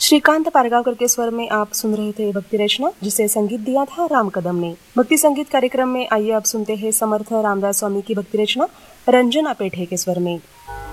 श्रीकांत पारगांवकर के स्वर में आप सुन रहे थे भक्ति रचना, जिसे संगीत दिया था राम कदम ने। भक्ति संगीत कार्यक्रम में आइए अब सुनते हैं समर्थ रामदास स्वामी की भक्ति रचना रंजना पेठे के स्वर में।